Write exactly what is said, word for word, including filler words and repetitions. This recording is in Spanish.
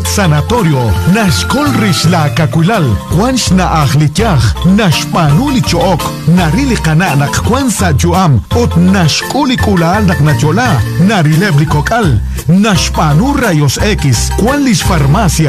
sanatorio, nashkol rish la kakwilal, kwansh na akhlityach, nashpanuli chook, narili kana nakwansa juam, ot nashkuli kulal naknachola, narilebli kokal, nashpanu rayos X, kwanlish farmacia.